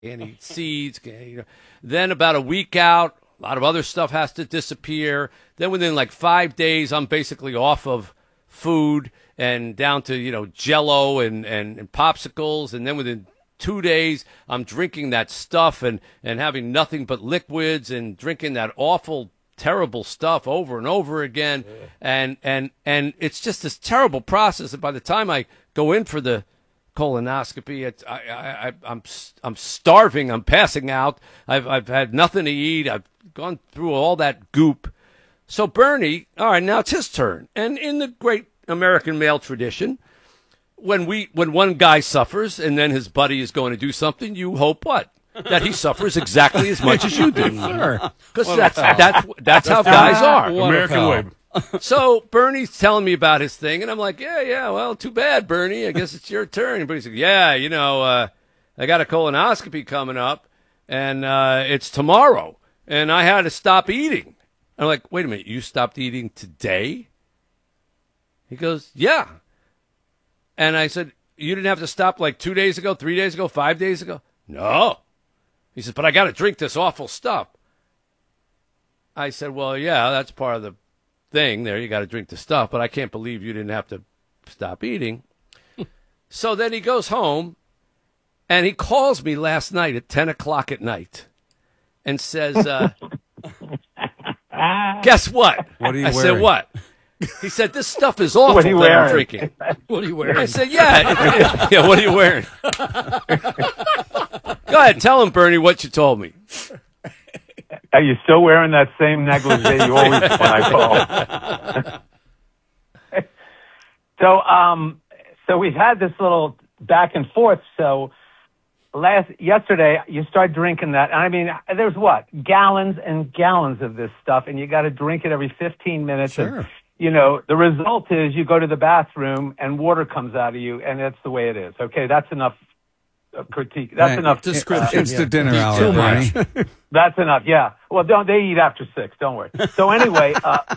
can't eat seeds. Then about a week out, a lot of other stuff has to disappear. Then within like 5 days, I'm basically off of food and down to, Jell-O and popsicles. And then within 2 days, I'm drinking that stuff and having nothing but liquids and drinking that awful, terrible stuff over and over again. Yeah. And it's just this terrible process. And by the time I go in for the colonoscopy, I'm starving. I'm passing out. I've had nothing to eat. I've gone through all that goop. So Bernie, all right, now it's his turn. And in the great American male tradition, when one guy suffers and then his buddy is going to do something, you hope what? That he suffers exactly as much as you do. Sure. Because that's how guys are. American way. So Bernie's telling me about his thing, and I'm like, yeah, well, too bad, Bernie. I guess it's your turn. But he's like, yeah, I got a colonoscopy coming up, and it's tomorrow, and I had to stop eating. I'm like, wait a minute, you stopped eating today? He goes, yeah. And I said, you didn't have to stop like 2 days ago, 3 days ago, 5 days ago? No. He said, but I got to drink this awful stuff. I said, well, yeah, that's part of the thing there. You got to drink the stuff, but I can't believe you didn't have to stop eating. So then he goes home, and he calls me last night at 10 o'clock at night and says, guess what? What are you I wearing? said, what? He said, this stuff is awful What are you that I'm wearing? drinking. What are you wearing? I said, yeah. Yeah, what are you wearing? Go ahead, tell him, Bernie, what you told me. Are you still wearing that same negligee you always when I call? So we've had this little back and forth. So yesterday you start drinking that. I mean, there's gallons and gallons of this stuff, and you got to drink it every 15 minutes. Sure. And, the result is you go to the bathroom and water comes out of you, and that's the way it is. Okay, that's enough critique. That's enough description. It's the dinner hour, Too Bernie. much. That's enough. Yeah. Well, they eat after 6. Don't worry. So anyway,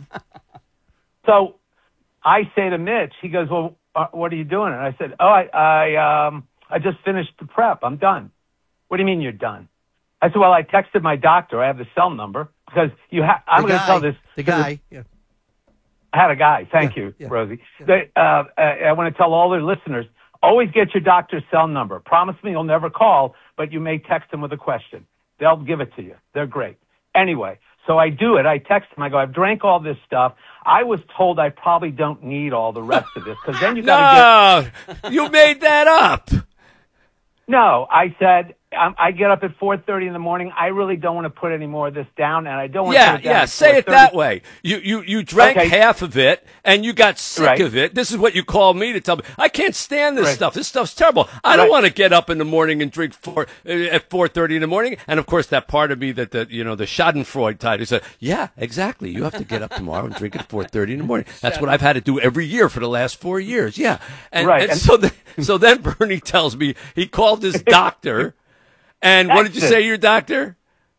so I say to Mitch, he goes, "Well, what are you doing?" And I said, "Oh, I just finished the prep. I'm done." "What do you mean you're done?" I said, "Well, I texted my doctor. I have the cell number because I'm going to tell this. The guy. Yeah. I had a guy. Thank you, Rosie. Yeah. I want to tell all their listeners, always get your doctor's cell number. Promise me you'll never call, but you may text them with a question. They'll give it to you. They're great. Anyway, so I do it. I text them. I go, I've drank all this stuff. I was told I probably don't need all the rest of this because then you got to No, you made that up. No, I said, I get up at 4:30 in the morning. I really don't want to put any more of this down, and I don't want to put it down. Yeah, say it that way. You drank half of it, and you got sick of it. This is what you called me to tell me. I can't stand this stuff. This stuff's terrible. I don't want to get up in the morning and drink at 4:30 in the morning. And, of course, that part of me that the Schadenfreude type, he said, yeah, exactly. You have to get up tomorrow and drink at 4:30 in the morning. That's what I've had to do every year for the last 4 years. Yeah. And so then Bernie tells me he called his doctor. And what did you say to your doctor?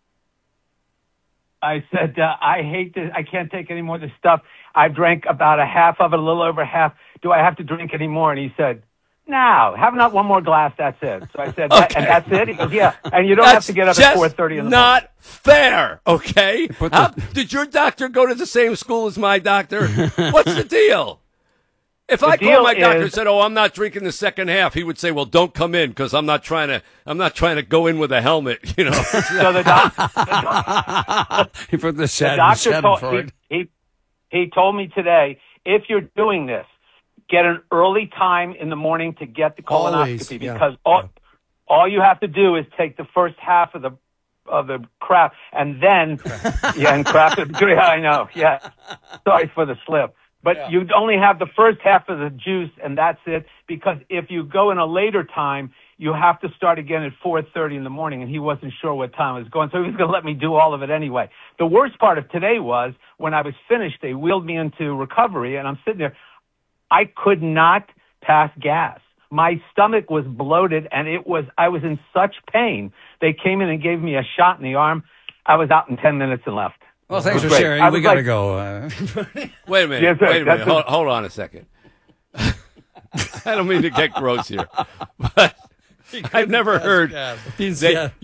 I said, I hate this. I can't take any more of this stuff. I've drank about a half of it, a little over half. Do I have to drink any more? And he said, no, have not one more glass. That's it. So I said, okay. And that's it? He goes, yeah. And you don't have to get up at 4:30 in the morning. Not fair, okay? Did your doctor go to the same school as my doctor? What's the deal? If I called my doctor and said, "Oh, I'm not drinking the second half," he would say, "Well, don't come in because I'm not trying to go in with a helmet." So the doctor, he put the Schadenfreude. He told me today, if you're doing this, get an early time in the morning to get the colonoscopy because all you have to do is take the first half of the crap and then and crap it. Yeah, I know. Yeah, sorry for the slip. But you only have the first half of the juice, and that's it. Because if you go in a later time, you have to start again at 4:30 in the morning, and he wasn't sure what time I was going, so he was going to let me do all of it anyway. The worst part of today was when I was finished, they wheeled me into recovery, and I'm sitting there. I could not pass gas. My stomach was bloated, and I was in such pain. They came in and gave me a shot in the arm. I was out in 10 minutes and left. Well, thanks for sharing. We got to go. Wait a minute. Yes, wait a minute. Hold on a second. I don't mean to get gross here, but I've never heard. Yeah.